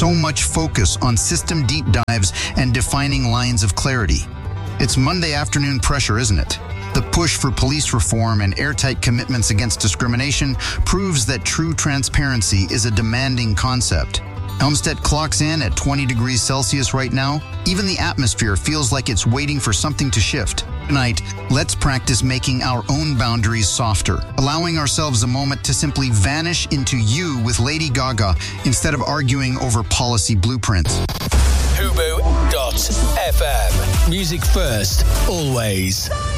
So much focus on system deep dives and defining lines of clarity. It's Monday afternoon pressure, isn't it? The push for police reform and airtight commitments against discrimination proves that true transparency is a demanding concept. Elmstead clocks in at 20 degrees Celsius right now. Even the atmosphere feels like it's waiting for something to shift. Tonight, let's practice making our own boundaries softer, allowing ourselves a moment to simply vanish into you with Lady Gaga instead of arguing over policy blueprints. Hubu.fm. Music first, always.